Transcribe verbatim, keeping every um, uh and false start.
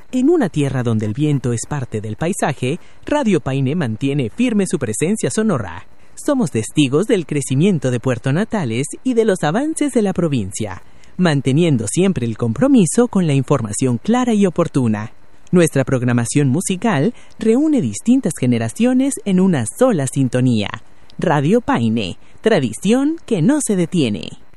En una tierra donde el viento es parte del paisaje, Radio Paine mantiene firme su presencia sonora. Somos testigos del crecimiento de Puerto Natales y de los avances de la provincia, manteniendo siempre el compromiso con la información clara y oportuna. Nuestra programación musical reúne distintas generaciones en una sola sintonía. Radio Paine, tradición que no se detiene.